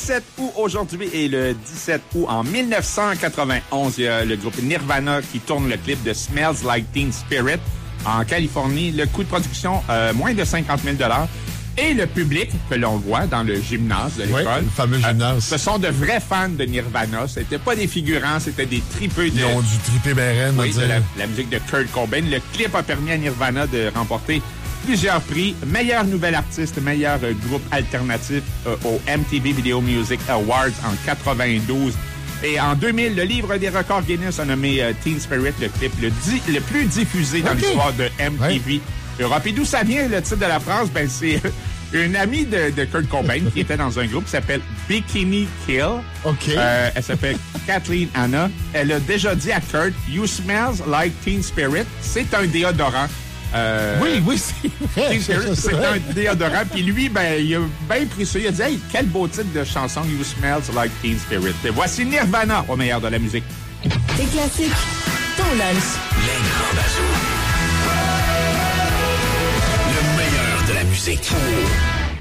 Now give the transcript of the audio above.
17 août aujourd'hui et le 17 août en 1991, il y a le groupe Nirvana qui tourne le clip de Smells Like Teen Spirit en Californie. Le coût de production, moins de 50 000 $. Et le public que l'on voit dans le gymnase de l'école. Oui, le fameux gymnase. Ce sont de vrais fans de Nirvana. C'était pas des figurants, c'était des tripeux de... Ils ont dû triper ben raide, oui, de la musique de Kurt Cobain. Le clip a permis à Nirvana de remporter plusieurs prix. Meilleur nouvel artiste, meilleur groupe alternatif au MTV Video Music Awards en 92. Et en 2000, le livre des records Guinness a nommé Teen Spirit le clip le plus diffusé dans l'histoire de MTV Europe. Et d'où ça vient, le titre de la phrase? Ben, c'est une amie de Kurt Cobain qui était dans un groupe qui s'appelle Bikini Kill. OK. Elle s'appelle Kathleen Anna. Elle a déjà dit à Kurt, You smells like Teen Spirit. C'est un déodorant. Oui, c'est vrai. Teen Spirit, c'est un déodorant. Puis lui, ben, il a bien pris ça. Il a dit, hey, quel beau titre de chanson, You smells like Teen Spirit. Et voici Nirvana au meilleur de la musique. Tes classiques, ton lunch. Les grands bazous.